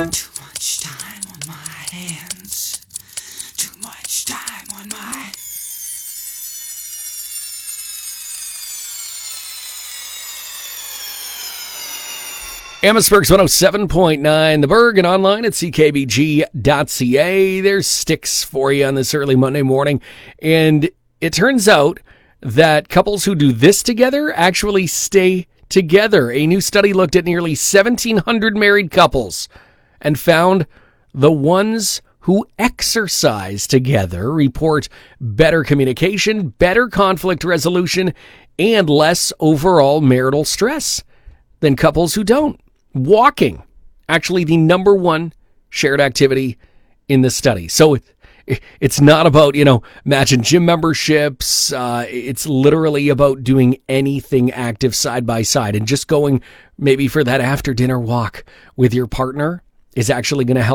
Too much time on my hands. Too much time on my... Amherstburg's 107.9 The Berg, and online at ckbg.ca. There's sticks for you on this early Monday morning. And it turns out that couples who do this together actually stay together. A new study looked at nearly 1,700 married couples and found the ones who exercise together report better communication, better conflict resolution, and less overall marital stress than couples who don't. Walking, actually the number one shared activity in the study. So it's not about, matching gym memberships. It's literally about doing anything active side by side, and just going maybe for that after dinner walk with your partner is actually going to help